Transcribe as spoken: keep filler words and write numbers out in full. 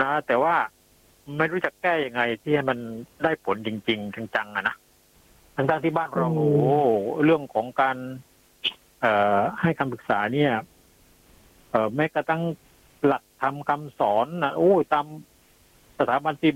นะแต่ว่าไม่รู้จะแก้ยังไงที่ให้มันได้ผลจริงๆจังๆอะนะทั้งๆที่บ้านเราอืมโอ้โหเรื่องของการเอ่อให้คำปรึกษาเนี่ยเอ่อแม้กระทั่งหลักธรรมคำสอนนะโอ้ยตามสถาบันที่